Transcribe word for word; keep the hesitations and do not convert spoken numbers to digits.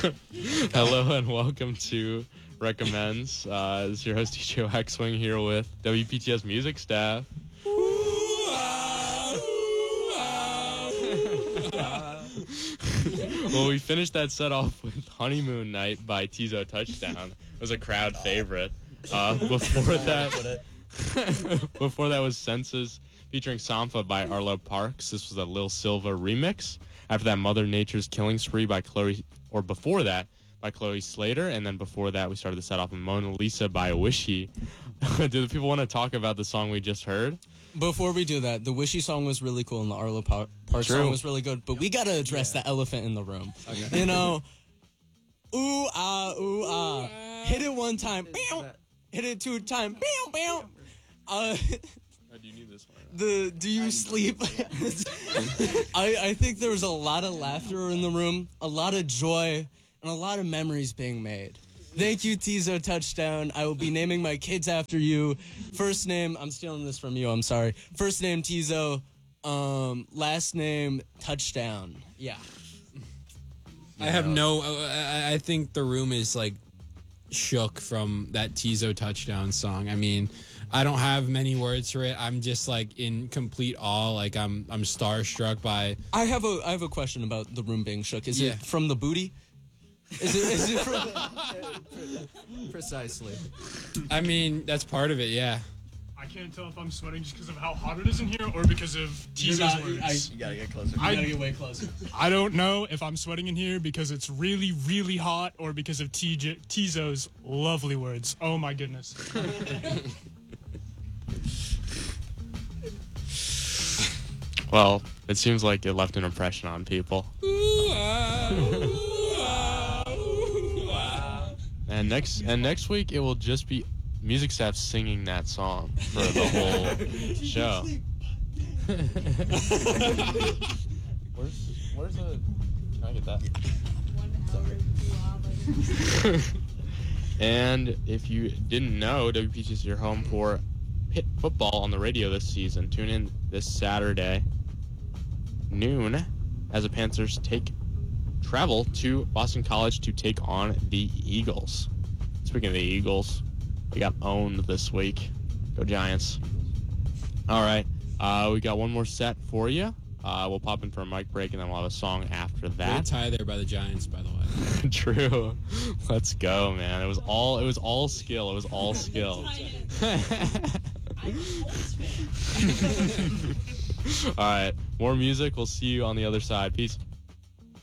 Hello and welcome to Recommends. Uh, this is your host D J Waxwing here with W P T S music staff. Well, we finished that set off with Honeymoon Night by Tizo Touchdown. It was a crowd favorite. Uh, before that, before that was Senses featuring Sampha by Arlo Parks. This was a Lil Silva remix. After that, Mother Nature's Killing Spree by Chloe, or before that, by Chloe Slater. And then before that, we started the set off with Mona Lisa by Wishy. Do the people want to talk about the song we just heard? Before we do that, the Wishy song was really cool and the Arlo Par- Parks True. song was really good, but we got to address yeah. the elephant in the room. Okay. You know, ooh, ah, ooh, ah. Hit it one time, bam. Hit it two times, bam, bam. Uh, oh, do you need this one? The do you sleep? I, I think there was a lot of laughter in the room, a lot of joy, and a lot of memories being made. Thank you, Tizo Touchdown. I will be naming my kids after you. First name, I'm stealing this from you, I'm sorry. First name, Tizo. Um, last name, Touchdown. Yeah. I have no, I, I think the room is like shook from that Tizo Touchdown song. I mean, I don't have many words for it. I'm just like in complete awe. Like I'm, I'm starstruck by. I have a, I have a question about the room being shook. Is yeah. it from the booty? Is it, is it from... Precisely. I mean, that's part of it, yeah. I can't tell if I'm sweating just because of how hot it is in here or because of Tizo's words. I, you gotta get closer. I, you gotta get way closer. I don't know if I'm sweating in here because it's really, really hot or because of Tizo's lovely words. Oh my goodness. Well, it seems like it left an impression on people. Ooh, ah, ooh. And next and next week it will just be music staff singing that song for the whole show. where's where's the? Can I get that? Sorry. And if you didn't know, W P T is your home for Pitt football on the radio this season. Tune in this Saturday noon as the Panthers take. travel to Boston College to take on the Eagles. Speaking of the Eagles, they got owned this week. Go Giants. All right. Uh, we got one more set for you. Uh, we'll pop in for a mic break, and then we'll have a song after that. Great tie there by the Giants, by the way. True. Let's go, man. It was all. It was all skill. It was all skill. All right. More music. We'll see you on the other side. Peace.